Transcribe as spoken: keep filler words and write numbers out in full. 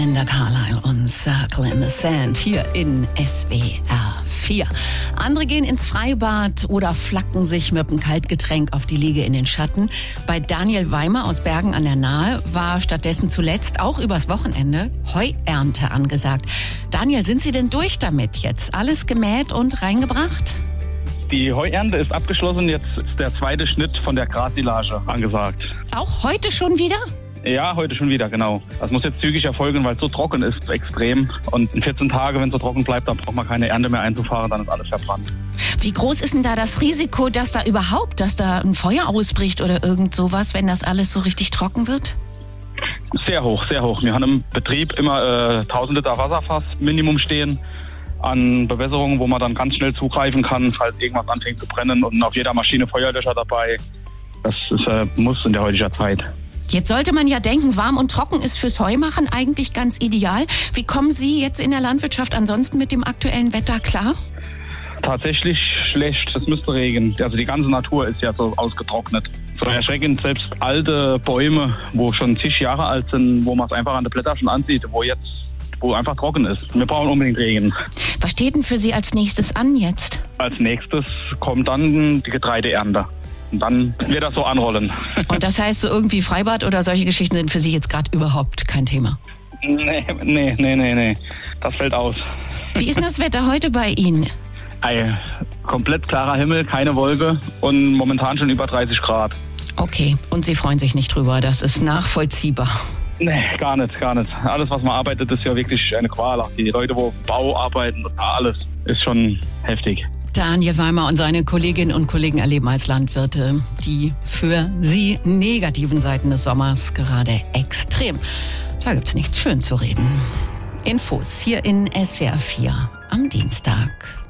Linda Carlisle und Circle in the Sand hier in S W R vier. Andere gehen ins Freibad oder flacken sich mit einem Kaltgetränk auf die Liege in den Schatten. Bei Daniel Weimer aus Bergen an der Nahe war stattdessen zuletzt auch übers Wochenende Heuernte angesagt. Daniel, sind Sie denn durch damit jetzt? Alles gemäht und reingebracht? Die Heuernte ist abgeschlossen, jetzt ist der zweite Schnitt von der Grassilage angesagt. Auch heute schon wieder? Ja, heute schon wieder, genau. Das muss jetzt zügig erfolgen, weil es so trocken ist, extrem. Und in vierzehn Tagen, wenn es so trocken bleibt, dann braucht man keine Ernte mehr einzufahren, dann ist alles verbrannt. Wie groß ist denn da das Risiko, dass da überhaupt, dass da ein Feuer ausbricht oder irgend sowas, wenn das alles so richtig trocken wird? Sehr hoch, sehr hoch. Wir haben im Betrieb immer äh, tausend Liter Wasserfass Minimum stehen an Bewässerungen, wo man dann ganz schnell zugreifen kann, falls irgendwas anfängt zu brennen, und auf jeder Maschine Feuerlöscher dabei. Das ist äh, Muss in der heutigen Zeit. Jetzt sollte man ja denken, warm und trocken ist fürs Heumachen eigentlich ganz ideal. Wie kommen Sie jetzt in der Landwirtschaft ansonsten mit dem aktuellen Wetter klar? Tatsächlich schlecht, es müsste regnen. Also die ganze Natur ist ja so ausgetrocknet. So erschreckend, selbst alte Bäume, wo schon zig Jahre alt sind, wo man es einfach an den Blättern schon ansieht, wo jetzt wo einfach trocken ist. Wir brauchen unbedingt Regen. Was steht denn für Sie als nächstes an jetzt? Als nächstes kommt dann die Getreideernte. Und dann wird das so anrollen. Und das heißt, so irgendwie Freibad oder solche Geschichten sind für Sie jetzt gerade überhaupt kein Thema? Nee, nee, nee, nee, nee. Das fällt aus. Wie ist denn das Wetter heute bei Ihnen? Ei, komplett klarer Himmel, keine Wolke und momentan schon über dreißig Grad. Okay, und Sie freuen sich nicht drüber, das ist nachvollziehbar. Nee, gar nicht, gar nicht. Alles, was man arbeitet, ist ja wirklich eine Qual. Die Leute, wo Bau arbeiten, alles ist schon heftig. Daniel Weimer und seine Kolleginnen und Kollegen erleben als Landwirte die für sie negativen Seiten des Sommers gerade extrem. Da gibt's nichts schön zu reden. Infos hier in S W R vier am Dienstag.